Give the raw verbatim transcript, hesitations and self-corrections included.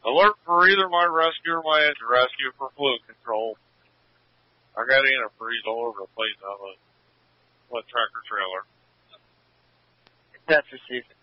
Alert for either my rescue or my engine rescue for fluid control. I got antifreeze all over the place on the what tractor trailer. That's received.